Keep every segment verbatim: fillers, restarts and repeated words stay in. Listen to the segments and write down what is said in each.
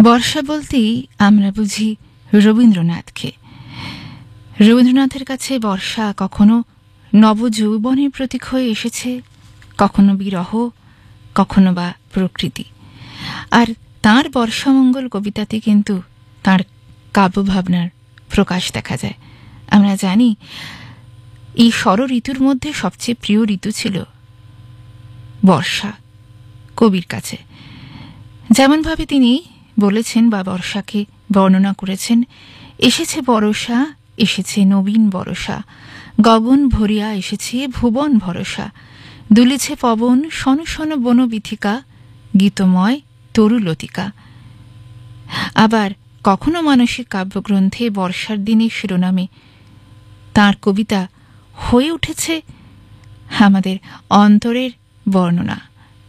বর্ষা বলতেই আমরা বুঝি রবীন্দ্রনাথকে। রবীন্দ্রনাথের কাছে বর্ষা কখনো নবযৌবনের প্রতীক হয়ে এসেছে, কখনো বিরহ, কখনো বা প্রকৃতি। আর তাঁর বর্ষামঙ্গল কবিতাতে কিন্তু তাঁর কাব্যভাবনার প্রকাশ দেখা যায়। আমরা জানি এই ষড় ঋতুর মধ্যে সবচেয়ে প্রিয় ঋতু ছিল বর্ষা কবির কাছে। যেমনভাবে তিনি বলেছেন বা বর্ষাকে বর্ণনা করেছেন, এসেছে বর্ষা, এসেছে নবীন বর্ষা, গগন ভরিয়া এসেছে ভুবন ভরসা, দুলিছে পবন শন শন বনবিথিকা, গীতময় তরুলতিকা। আবার কখনো মানসিক কাব্যগ্রন্থে বর্ষার দিনের শিরোনামে তাঁর কবিতা হয়ে উঠেছে আমাদের অন্তরের বর্ণনা।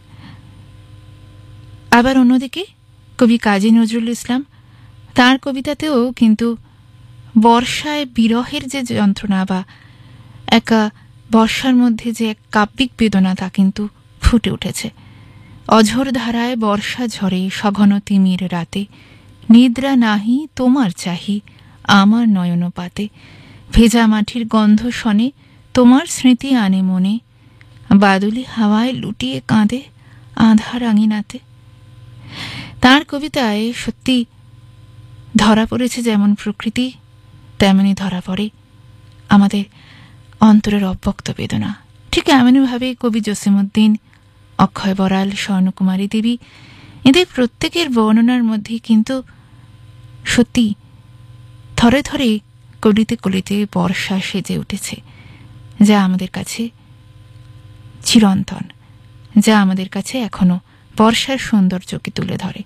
আবার অন্যদিকে কবি কাজী নজরুল ইসলাম, তাঁর কবিতাতেও কিন্তু বর্ষায় বিরহের যে যন্ত্রণা বা একা বর্ষার মধ্যে যে এক কাব্যিক বেদনা তা কিন্তু ফুটে উঠেছে। অঝোর ধারায় বর্ষা ঝরে সঘন তিমির রাতে, নিদ্রা নাহি তোমার চাহি আমার নয়ন পাতে, ভেজা মাটির গন্ধ শনে তোমার স্মৃতি আনে মনে, বাদুলি হাওয়ায় লুটিয়ে কাঁদে আঁধার আঙিনাতে। তাঁর কবিতায় সত্যি ধরা পড়েছে যেমন প্রকৃতি, তেমনি ধরা পড়ে আমাদের অন্তরের অব্যক্ত বেদনা। ঠিক এমনইভাবে কবি জসিমউদ্দিন, অক্ষয় বড়াল, স্বর্ণকুমারী দেবী, এদের প্রত্যেকের বর্ণনার মধ্যে কিন্তু সত্যি থরে থরে কলিতে কলিতে বর্ষা সেজে উঠেছে, যা আমাদের কাছে চিরন্তন, যা আমাদের কাছে এখনো বর্ষার সৌন্দর্যকে তুলে ধরে।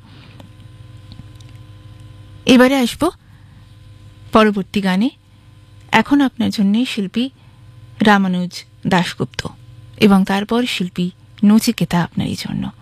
এবারে আসব পরবর্তী গানে। এখন আপনার জন্য শিল্পী রামানুজ দাশগুপ্ত এবং তারপর শিল্পী নচিকেতা আপনারই জন্য।